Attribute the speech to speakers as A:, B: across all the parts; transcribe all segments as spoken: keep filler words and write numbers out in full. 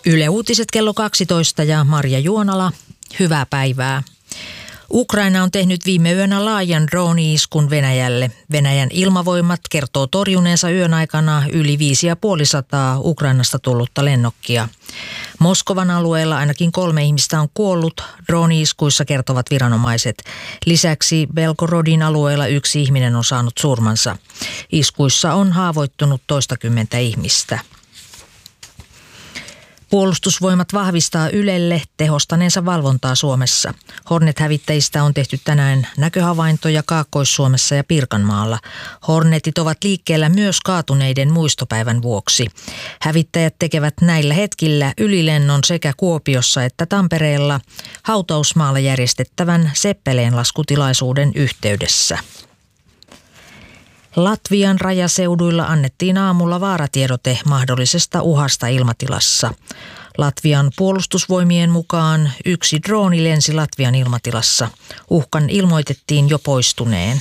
A: Yle Uutiset kello kaksitoista ja Marja Juonala. Hyvää päivää. Ukraina on tehnyt viime yönä laajan drone-iskun Venäjälle. Venäjän ilmavoimat kertoo torjuneensa yön aikana yli viisi ja puolisataa Ukrainasta tullutta lennokkia. Moskovan alueella ainakin kolme ihmistä on kuollut, drone-iskuissa kertovat viranomaiset. Lisäksi Belgorodin alueella yksi ihminen on saanut surmansa. Iskuissa on haavoittunut toistakymmentä ihmistä. Puolustusvoimat vahvistaa Ylelle tehostaneensa valvontaa Suomessa. Hornet-hävittäjistä on tehty tänään näköhavaintoja Kaakkois-Suomessa ja Pirkanmaalla. Hornetit ovat liikkeellä myös kaatuneiden muistopäivän vuoksi. Hävittäjät tekevät näillä hetkillä ylilennon sekä Kuopiossa että Tampereella hautausmaalla järjestettävän Seppeleen laskutilaisuuden yhteydessä. Latvian rajaseuduilla annettiin aamulla vaaratiedote mahdollisesta uhasta ilmatilassa. Latvian puolustusvoimien mukaan yksi drooni lensi Latvian ilmatilassa. Uhkan ilmoitettiin jo poistuneen.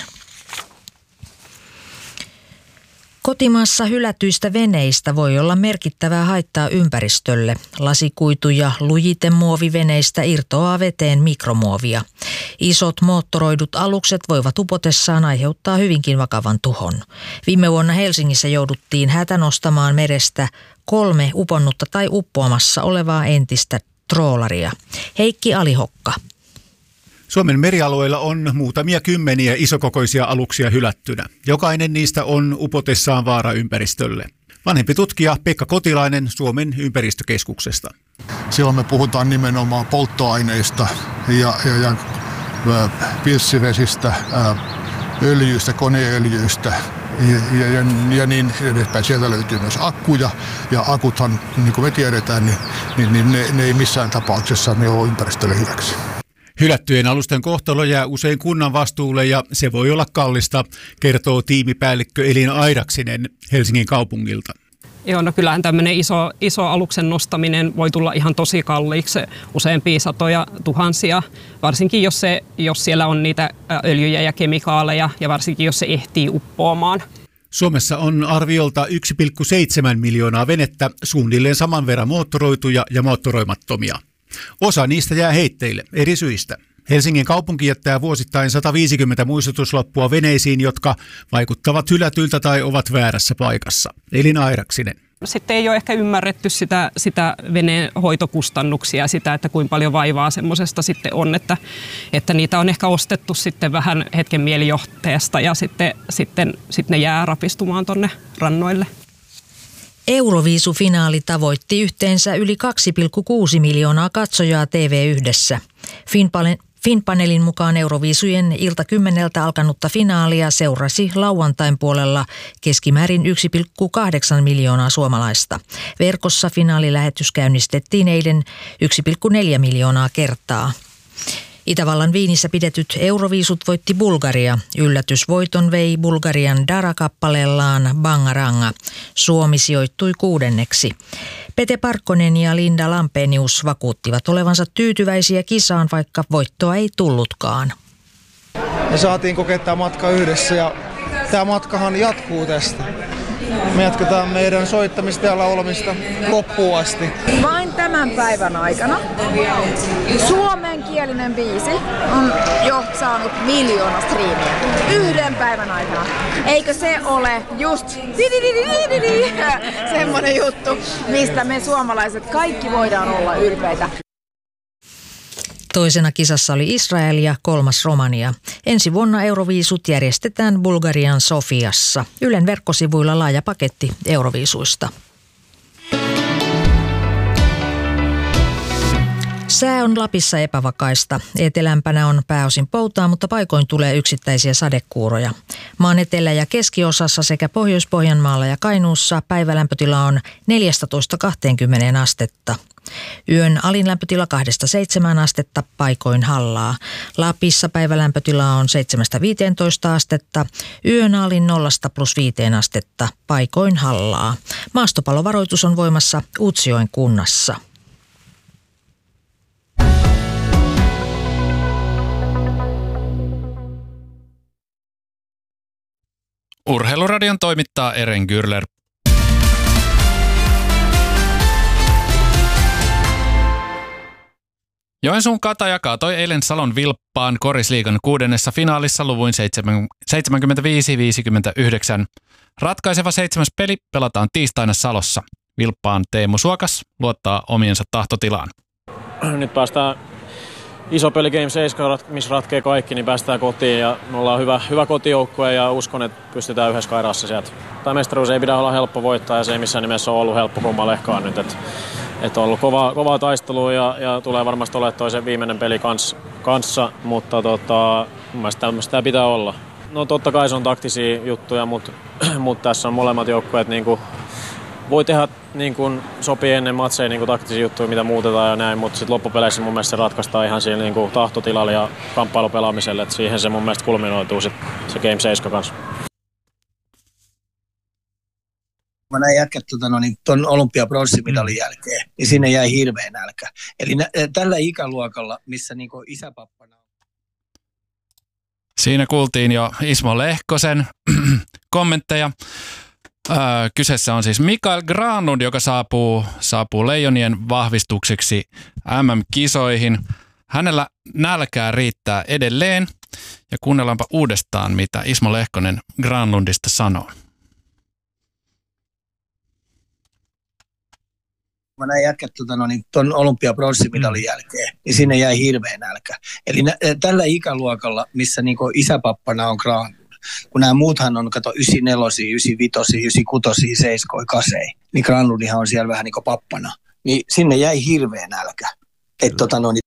A: Kotimaassa hylätyistä veneistä voi olla merkittävää haittaa ympäristölle. Lasikuitu- ja lujitemuoviveneistä irtoaa veteen mikromuovia. Isot moottoroidut alukset voivat upotessaan aiheuttaa hyvinkin vakavan tuhon. Viime vuonna Helsingissä jouduttiin hätänostamaan merestä kolme uponnutta tai uppoamassa olevaa entistä troolaria. Heikki Alihokka.
B: Suomen merialueilla on muutamia kymmeniä isokokoisia aluksia hylättynä. Jokainen niistä on upotessaan vaara ympäristölle. Vanhempi tutkija Pekka Kotilainen Suomen ympäristökeskuksesta.
C: Silloin me puhutaan nimenomaan polttoaineista ja, ja, ja pilssivesistä, öljyistä, koneöljyistä ja, ja, ja, ja niin edespäin. Sieltä löytyy myös akkuja ja akuthan, niin kuin me tiedetään, niin, niin, niin ne, ne ei missään tapauksessa ne ole ympäristölle hyväksi.
B: Hylättyjen alusten kohtalo jää usein kunnan vastuulle ja se voi olla kallista, kertoo tiimipäällikkö Elina Airaksinen Helsingin kaupungilta.
D: Joo, no kyllähän tämmöinen iso, iso aluksen nostaminen voi tulla ihan tosi kalliiksi, useampia satoja tuhansia, varsinkin jos, se, jos siellä on niitä öljyjä ja kemikaaleja ja varsinkin jos se ehtii uppoamaan.
B: Suomessa on arviolta yksi pilkku seitsemän miljoonaa venettä, suunnilleen saman verran moottoroituja ja moottoroimattomia. Osa niistä jää heitteille eri syistä. Helsingin kaupunki jättää vuosittain sata viisikymmentä muistutuslappua veneisiin, jotka vaikuttavat hylätyiltä tai ovat väärässä paikassa. Elina Airaksinen.
D: Sitten ei ole ehkä ymmärretty sitä, sitä veneen hoitokustannuksia, sitä, että kuinka paljon vaivaa semmoisesta sitten on, että, että niitä on ehkä ostettu sitten vähän hetken mielijohteesta ja sitten, sitten, sitten ne jää rapistumaan tonne rannoille.
A: Euroviisufinaali tavoitti yhteensä yli kaksi pilkku kuusi miljoonaa katsojaa T V yhdessä. Finpanelin mukaan Euroviisujen ilta kymmeneltä alkanutta finaalia seurasi lauantain puolella keskimäärin yksi pilkku kahdeksan miljoonaa suomalaista. Verkossa finaalilähetys käynnistettiin eilen yksi pilkku neljä miljoonaa kertaa. Itävallan Viinissä pidetyt Euroviisut voitti Bulgaria. Yllätysvoiton vei Bulgarian Dara-kappaleellaan Bangaranga. Suomi sijoittui kuudenneksi. Pete Parkkonen ja Linda Lampenius vakuuttivat olevansa tyytyväisiä kisaan, vaikka voittoa ei tullutkaan.
E: Me saatiin kokea tämä matka yhdessä ja tämä matkahan jatkuu tästä. Me jatketaan meidän soittamista ja laulamista loppuun asti.
F: Vain tämän päivän aikana suomenkielinen biisi on jo saanut miljoona striimiä. Yhden päivän aikana. Eikö se ole just semmoinen juttu, mistä me suomalaiset kaikki voidaan olla ylpeitä.
A: Toisena kisassa oli Israel ja kolmas Romania. Ensi vuonna Euroviisut järjestetään Bulgarian Sofiassa. Ylen verkkosivuilla laaja paketti Euroviisuista. Sää on Lapissa epävakaista. Etelämpänä on pääosin poutaa, mutta paikoin tulee yksittäisiä sadekuuroja. Maan etelä- ja keskiosassa sekä Pohjois-Pohjanmaalla ja Kainuussa päivälämpötila on neljätoista kaksikymmentä astetta. Yön alin lämpötila kahdesta seitsemään astetta, paikoin hallaa. Lapissa päivälämpötila on seitsemästä viiteentoista astetta, yön alin nollasta plus viiteen astetta, paikoin hallaa. Maastopallovaroitus on voimassa Utsjoen kunnassa.
G: Urheiluradion toimittaa Eren Gürler. Joensuun Kataja kaatoi eilen Salon Vilppaan Korisliigan kuudennessa finaalissa luvuin seitsemänkymmentäviisi viisikymmentäyhdeksän. Ratkaiseva seitsemäs peli pelataan tiistaina Salossa. Vilppaan Teemu Suokas luottaa omiensa tahtotilaan.
H: Nyt päästään iso peli Game seitsemän, missä ratkee kaikki, niin päästään kotiin ja me ollaan hyvä, hyvä kotijoukkue ja uskon, että pystytään yhdessä kairassa sieltä. Tämä mestaruus ei pidä olla helppo voittaa ja se ei missään nimessä ole ollut helppo kummallekaan nyt. Että et on ollut kovaa, kovaa taistelua ja, ja tulee varmasti olemaan toisen viimeinen peli kans, kanssa, mutta tota, mun mielestä tämmöistä tämä pitää olla. No totta kai se on taktisia juttuja, mutta, mutta tässä on molemmat joukkueet niinku voi tehdä niin kuin sopii ennen matseja niin kuin taktisia juttuja, mitä muutetaan ja näin, mutta sitten loppupeleissä mun mielestä se ratkaistaan ihan siinä niin kuin tahtotilalla ja kamppailupelaamiselle, että siihen se mun mielestä kulminoituu sit se Game seitsemän kanssa.
I: Mä näin jätkät tuota, no, niin tuon olympiapronssimitalin jälkeen, niin sinne jäi hirveä nälkä. Eli nä- tällä ikäluokalla, missä niin kuin isäpappana on.
G: Siinä kuultiin jo Ismo Lehkosen kommentteja. Öö, kyseessä on siis Mikael Granlund, joka saapuu, saapuu Leijonien vahvistukseksi M M-kisoihin. Hänellä nälkää riittää edelleen. Ja kuunnellaanpa uudestaan, mitä Ismo Lehkonen Granlundista sanoo.
I: Mä näin jätkät tuota, no, niin tuon olympiapronssimitalin jälkeen, niin sinne jäi hirveä nälkä. Eli nä- tällä ikäluokalla, missä niin kuin isäpappana on Granlund, kun nämä muuthan on, kato, yhdeksänkymmentäneljä, yhdeksänkymmentäviisi, yhdeksänkymmentäkuusi, seitsemän, kahdeksan, niin Granlundihan on siellä vähän niin kuin pappana. Niin sinne jäi hirveä nälkä. Et, tota, no, niin...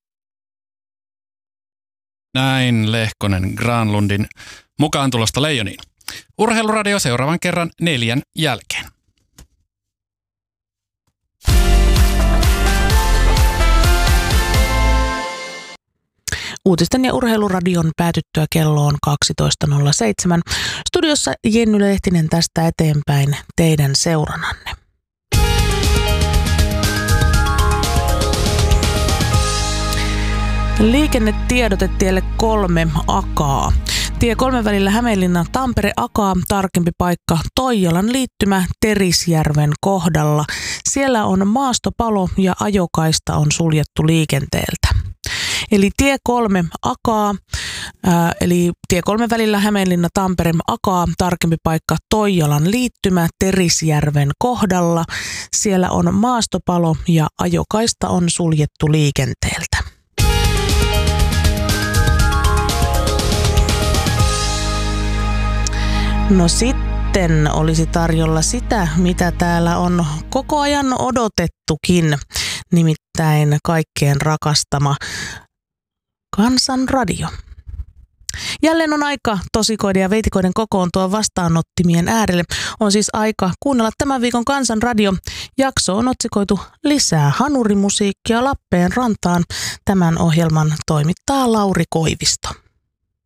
G: Näin Lehkonen Granlundin mukaan tulosta Leijoniin. Urheiluradio seuraavan kerran neljän jälkeen.
J: Uutisten ja urheiluradion päätyttyä kelloon kaksitoista nolla seitsemän. Studiossa Jenny Lehtinen tästä eteenpäin teidän seurananne. Liikennetiedote tielle kolme Akaa. Tie kolme välillä Hämeenlinna Tampere Akaa, tarkempi paikka Toijalan liittymä Terisjärven kohdalla. Siellä on maastopalo ja ajokaista on suljettu liikenteeltä. Eli tie kolme Akaa, ää, eli tie kolme välillä Hämeenlinna Tampere Akaa, tarkempi paikka Toijalan liittymä Terisjärven kohdalla. Siellä on maastopalo ja ajokaista on suljettu liikenteeltä. No sitten olisi tarjolla sitä, mitä täällä on koko ajan odotettukin, nimittäin kaikkien rakastama Kansanradio. Jälleen on aika tosikoiden ja veitikoiden kokoontua vastaanottimien äärelle. On siis aika kuunnella tämän viikon Kansanradio. Jakso on otsikoitu Lisää hanurimusiikkia Lappeen rantaan. Tämän ohjelman toimittaa Lauri Koivisto.